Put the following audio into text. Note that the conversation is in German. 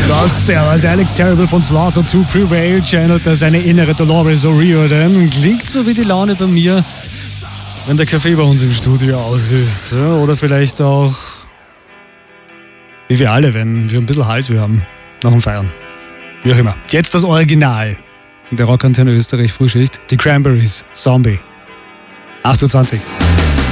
Das der Alex Terrible von Slaughter to Prevail channelt da seine innere Dolores O'Riordan. Klingt so wie die Laune bei mir, wenn der Kaffee bei uns im Studio aus ist. Oder vielleicht auch wie wir alle, wenn wir ein bisschen Halsweh haben nach dem Feiern. Wie auch immer. Jetzt das Original in der Rockantenne Österreich Frühschicht. Die Cranberries, Zombie. 8:20 Uhr.